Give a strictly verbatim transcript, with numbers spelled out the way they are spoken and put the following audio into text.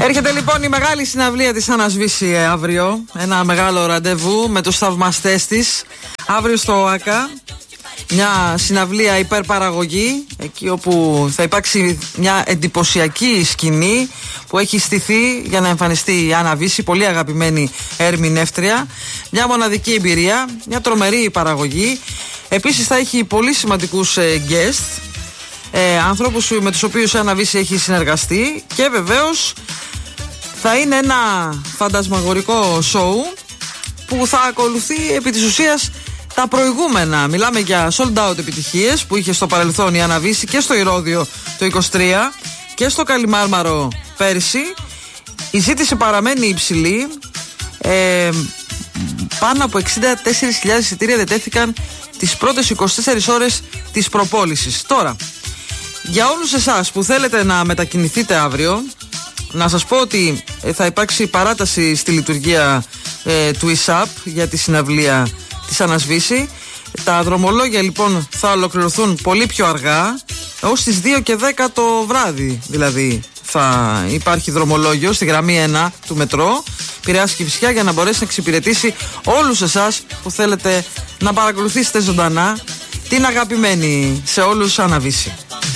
Έρχεται λοιπόν η μεγάλη συναυλία της Άννας Βύση αύριο. Ένα μεγάλο ραντεβού με τους θαυμαστές της. Αύριο στο ΟΑΚΑ. Μια συναυλία υπερπαραγωγή. Εκεί όπου θα υπάρξει μια εντυπωσιακή σκηνή που έχει στηθεί για να εμφανιστεί η Άννα Βύση, πολύ αγαπημένη ερμηνεύτρια. Μια μοναδική εμπειρία. Μια τρομερή παραγωγή. Επίσης θα έχει πολύ σημαντικούς ε, guest. Ε, ανθρώπους με τους οποίους η Άννα Βύση έχει συνεργαστεί. Και βεβαίως θα είναι ένα φαντασμαγορικό σοου που θα ακολουθεί επί της ουσίας τα προηγούμενα. Μιλάμε για sold out επιτυχίες που είχε στο παρελθόν η Άννα Βύση και στο Ηρώδειο το είκοσι τρία και στο Καλιμάρμαρο πέρσι. Η ζήτηση παραμένει υψηλή. ε, Πάνω από εξήντα τέσσερις χιλιάδες εισιτήρια διατέθηκαν τις πρώτες είκοσι τέσσερις ώρες της προπόλησης. Τώρα, για όλους εσάς που θέλετε να μετακινηθείτε αύριο, να σας πω ότι θα υπάρξει παράταση στη λειτουργία ε, του ΙΣΑΠ για τη συναυλία της Άννας Βύση. Τα δρομολόγια λοιπόν θα ολοκληρωθούν πολύ πιο αργά, ως τις δύο και δέκα το βράδυ δηλαδή θα υπάρχει δρομολόγιο στη γραμμή ένα του μετρό Πειραιάς Κηφισιά, για να μπορέσει να εξυπηρετήσει όλους εσάς που θέλετε να παρακολουθήσετε ζωντανά την αγαπημένη σε όλους Άννα Βύση.